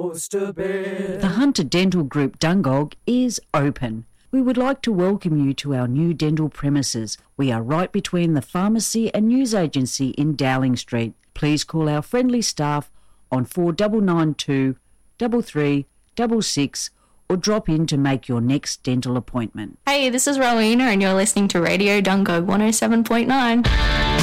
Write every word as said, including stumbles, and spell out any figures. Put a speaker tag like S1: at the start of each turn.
S1: The Hunter Dental Group Dungog is open. We would like to welcome you to our new dental premises. We are right between the pharmacy and news agency in Dowling Street. Please call our friendly staff on four nine nine two, three three six six or drop in to make your next dental appointment.
S2: Hey, this is Rowena and you're listening to Radio Dungog one oh seven point nine.